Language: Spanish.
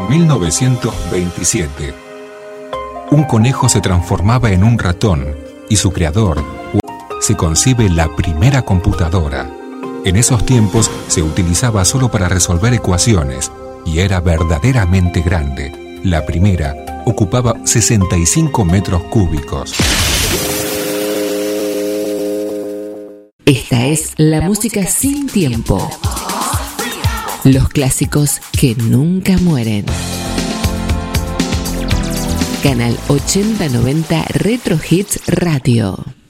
1927. Un conejo se transformaba en un ratón y su creador se concibe la primera computadora. En esos tiempos se utilizaba solo para resolver ecuaciones y era verdaderamente grande. La primera ocupaba 65 metros cúbicos. Esta es la música sin tiempo. Los clásicos que nunca mueren. Canal 8090 Retro Hits Radio.